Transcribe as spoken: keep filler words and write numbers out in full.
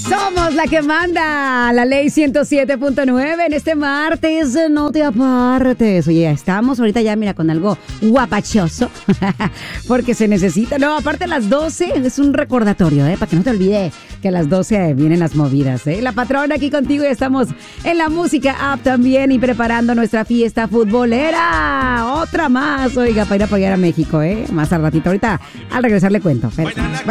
Somos la que manda, la ley ciento siete punto nueve en este martes, no te apartes. Oye, estamos ahorita ya, mira, con algo guapachoso, porque se necesita. No, aparte a las doce es un recordatorio, ¿eh? Para que no te olvides que a las doce vienen las movidas, ¿eh? La patrona aquí contigo y estamos en la música app también y preparando nuestra fiesta futbolera. Otra más, oiga, para ir a apoyar a México, ¿eh? Más al ratito, ahorita al regresar le cuento. Pero,